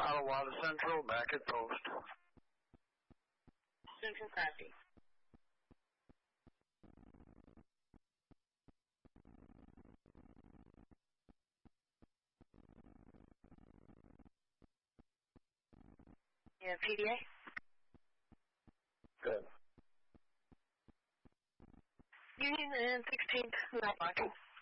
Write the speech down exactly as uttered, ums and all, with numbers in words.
Ottawa Central, back at post. Central copy. Yeah, P D A? Good. Union and sixteenth, not blocking.